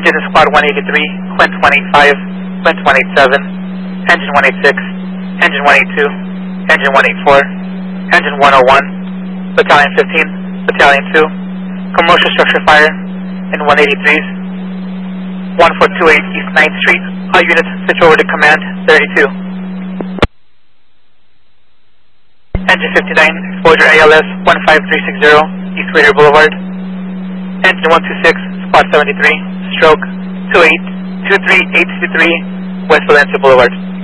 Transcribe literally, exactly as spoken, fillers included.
Engine Squad one eighty-three, Quint one eighty-five, Quint one eighty-seven, Engine one eighty-six, Engine one eighty-two, Engine one eighty-four, Engine one oh one, Battalion fifteen, Battalion two, Commercial Structure Fire in one eighty-threes, one four two eight East ninth Street. All units switch over to Command thirty-two. Engine fifty-nine, exposure A L S one five three six zero, East Raider Boulevard. Engine one twenty-six, Squad seventy-three, stroke two eight two three eight two three, West Valencia Boulevard.